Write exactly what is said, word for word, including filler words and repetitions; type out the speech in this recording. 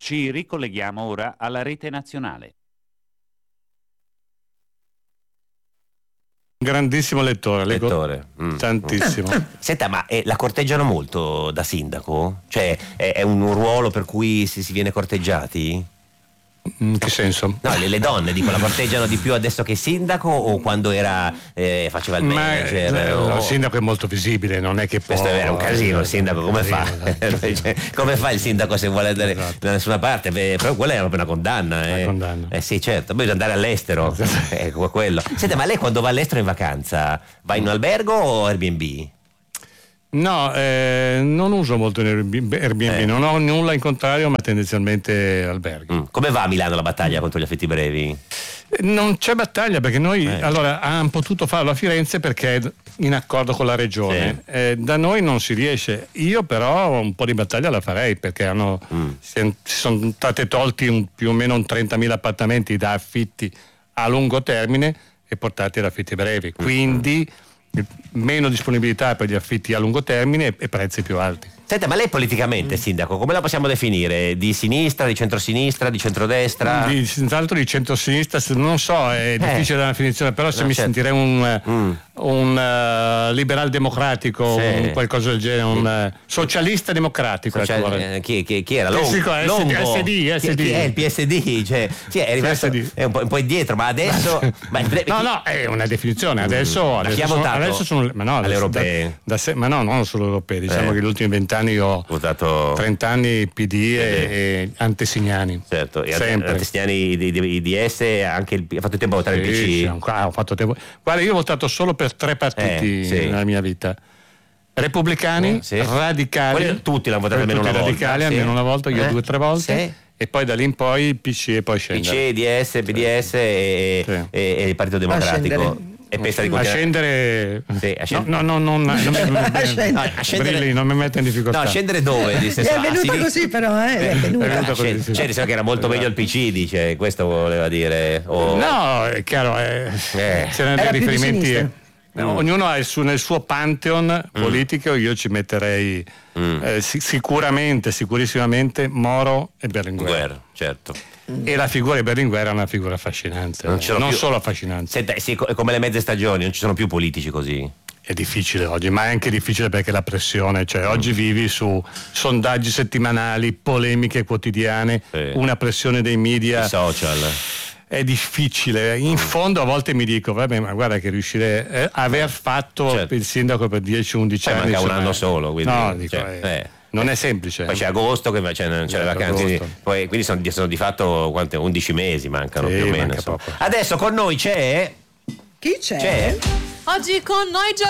Ci ricolleghiamo ora alla rete nazionale. Grandissimo lettore, leggo Lettore. Mm. tantissimo. Senta, ma eh, la corteggiano molto da sindaco? Cioè è, è un ruolo per cui si, si viene corteggiati? In che senso? No, le, le donne, dico, la corteggiano di più adesso che sindaco o quando era eh, faceva il Ma manager? eh, o... il sindaco è molto visibile, non è che può... Questo è un casino, il sindaco come fa? Casino, Cioè, come fa il sindaco se vuole andare Esatto. da nessuna parte? Beh, però quella è proprio una condanna. Una eh. condanna. Eh sì, certo, bisogna andare all'estero. Ecco quello. Senta, ma lei quando va all'estero in vacanza va in un albergo o Airbnb? No, eh, non uso molto Airbnb, Airbnb, Eh. non ho nulla in contrario, ma tendenzialmente alberghi. Mm. Come va a Milano la battaglia contro gli affitti brevi? Non c'è battaglia perché noi Eh. allora hanno potuto farlo a Firenze perché è in accordo con la regione. Sì. Eh, da noi non si riesce. Io però un po' di battaglia la farei perché hanno, Mm. si, si sono state tolti un, più o meno un trentamila appartamenti da affitti a lungo termine e portati ad affitti brevi. Quindi meno disponibilità per gli affitti a lungo termine e, e prezzi più alti. Senta, ma lei politicamente, sindaco, come la possiamo definire? Di sinistra, di centrosinistra, di centrodestra? Di, senz'altro di centrosinistra, se- non so, è difficile la definizione, però se No, mi certo. sentirei un, Mm. un eh, liberal democratico, Sì. un qualcosa del genere, un eh, socialista democratico. Cioè, ecco, vorrei. eh, chi, chi- chi era? Sì, Long- sì, con Longo? S D, Chi- S D. chi è il P S D? Cioè, sì, è rimasto P S D. è un, po', un po' indietro, ma adesso... ma, No, no, è una definizione. Adesso, Ma chi adesso ha sono, votato adesso sono ma no, alle adesso- europee? da- da se- ma no, non solo europee. Diciamo Eh. che gli ultimi vent'anni io ho votato... trenta anni P D e, e antesignani. Certo, e Sempre. Antesignani di, di, di S anche il, ha fatto tempo a votare il P Sì, C. sì, ancora ho fatto tempo. Guarda, io ho votato solo per tre partiti Eh, sì. nella mia vita. Repubblicani, Eh, sì. radicali. Quelli tutti l'hanno votato Tutti almeno una volta, radicali, sì. almeno una volta, io Eh, due o tre volte. sì. E poi da lì in poi P C e poi P scendere. C, D S, P D S e, Sì. e- e il Partito Democratico. scendere. E pensa di A continuare- scendere. Sì, a scendere. No, no, no, non, non, non, non, A scendere. No, a scendere- Brilli, non mi mette in difficoltà. No, scendere dove? Nel Gli senso, è a venuta sinistra? così però, eh, è venuta. È venuta Ah, così, cioè, sì. cioè, diceva che era molto meglio il P C, dice, questo voleva dire. o- No, è chiaro, eh, Eh. c'erano dei Era più di riferimenti. sinistra. eh, Ognuno ha il suo, nel suo pantheon politico, io ci metterei Mm. eh, si- sicuramente, sicurissimamente Moro e Berlinguer. Guerra, certo. E la figura di Berlinguer è una figura affascinante, Non non, ce l'ho più. solo affascinante. Senta, sì, è come le mezze stagioni, non ci sono più politici così. È difficile oggi, ma è anche difficile perché la pressione, cioè oggi vivi su sondaggi settimanali, polemiche quotidiane, Sì. una pressione dei media. I social. È difficile, in fondo a volte mi dico, vabbè, ma guarda che riuscire eh, a aver fatto Certo. il sindaco per dieci undici Poi anni. manca un insomma, anno solo, quindi, no, dico, cioè, eh, eh. non è semplice. Poi c'è agosto, che c'è, c'è le Certo, vacanze, quindi, agosto. poi, quindi sono, sono di fatto quante, undici mesi mancano Sì, più o meno. manca insomma. poco. Adesso con noi c'è. Chi c'è? C'è. Oggi con noi